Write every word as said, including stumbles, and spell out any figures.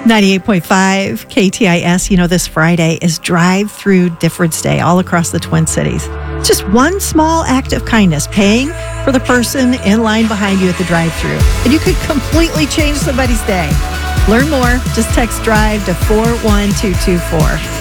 ninety-eight point five K T I S. You know, this Friday is Drive-Through Difference Day all across the Twin Cities. Just one small act of kindness, paying for the person in line behind you at the drive-thru, and you could completely change somebody's day. Learn more. Just text DRIVE to four one two two four.